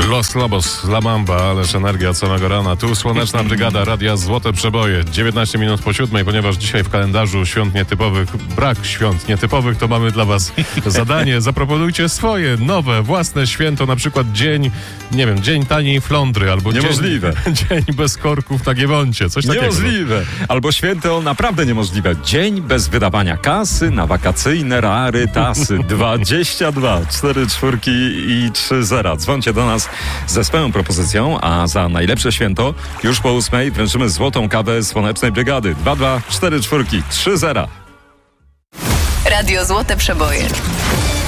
Los Lobos, La Mamba, ależ energia od samego rana. Tu Słoneczna Brygada, Radia Złote Przeboje. 19 minut po 7, ponieważ dzisiaj w kalendarzu świąt nietypowych, brak świąt nietypowych, to mamy dla was zadanie. Zaproponujcie swoje, nowe, własne święto, na przykład dzień, nie wiem, dzień taniej flądry, albo niemożliwe. Dzień bez korków na Giewoncie, coś takiego. Niemożliwe. Albo święto naprawdę niemożliwe. Dzień bez wydawania kasy na wakacyjne rarytasy. 22 4 czwórki i 3 zera. Dzwońcie do nas ze swoją propozycją, a za najlepsze święto już po 8 wręczymy złotą kawę Słonecznej Brygady. 22 4 czwórki 3 zera. Radio Złote Przeboje.